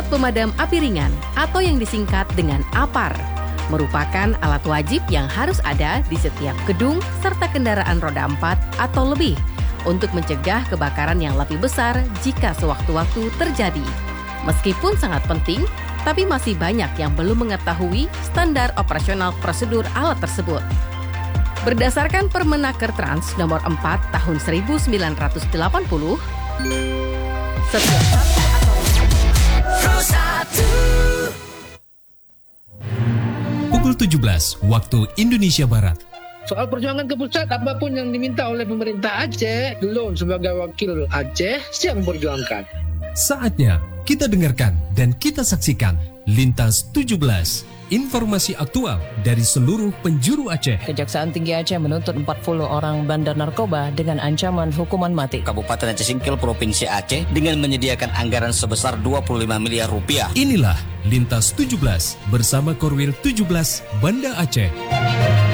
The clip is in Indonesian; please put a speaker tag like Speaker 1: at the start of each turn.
Speaker 1: Pemadam Api Ringan atau yang disingkat dengan APAR merupakan alat wajib yang harus ada di setiap gedung serta kendaraan roda 4 atau lebih untuk mencegah kebakaran yang lebih besar jika sewaktu-waktu terjadi. Meskipun sangat penting, tapi masih banyak yang belum mengetahui standar operasional prosedur alat tersebut. Berdasarkan Permenaker Trans nomor 4 tahun 1980, setiap
Speaker 2: pukul 17 waktu Indonesia Barat.
Speaker 3: Soal perjuangan ke pusat, apapun yang diminta oleh pemerintah Aceh, Delon sebagai wakil Aceh siap memperjuangkan.
Speaker 2: Saatnya kita dengarkan dan kita saksikan Lintas 17, informasi aktual dari seluruh penjuru Aceh.
Speaker 4: Kejaksaan Tinggi Aceh menuntut 40 orang bandar narkoba dengan ancaman hukuman mati.
Speaker 5: Kabupaten Aceh Singkil Provinsi Aceh dengan menyediakan anggaran sebesar 25 miliar rupiah.
Speaker 2: Inilah Lintas 17 bersama Korwil 17 Banda Aceh.